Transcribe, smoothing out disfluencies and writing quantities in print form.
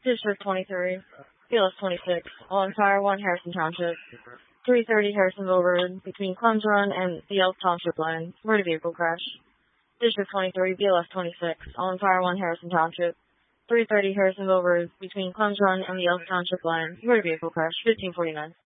District 23, BLS 26, on Fire 1 Harrison Township. 330 Harrisonville Road, between Clem's Run and the Elk Township line. Motor vehicle crash. District 23, BLS 26, on Fire 1 Harrison Township. 330 Harrisonville Road, between Clem's Run and the Elk Township line. Motor vehicle crash, 1549.